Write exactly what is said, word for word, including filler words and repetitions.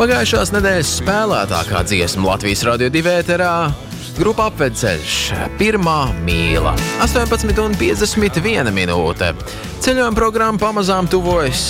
Pagājušās nedēļas spēlētākā dziesma Latvijas Radio divi ēterā grupa Apvedceļš, pirmā mīla. astoņpadsmit un piecdesmit viena minūte. Ceļojuma programma pamazām tuvojas